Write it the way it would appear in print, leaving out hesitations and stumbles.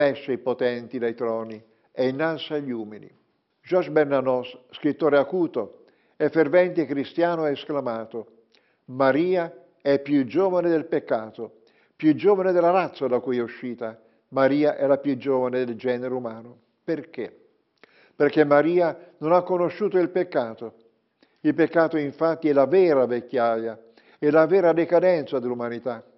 esce i potenti dai troni e innalza gli umili. Georges Bernanos, scrittore acuto e fervente cristiano, ha esclamato: Maria è più giovane del peccato, più giovane della razza da cui è uscita. Maria è la più giovane del genere umano. Perché? Perché Maria non ha conosciuto il peccato. Il peccato infatti è la vera vecchiaia, è la vera decadenza dell'umanità.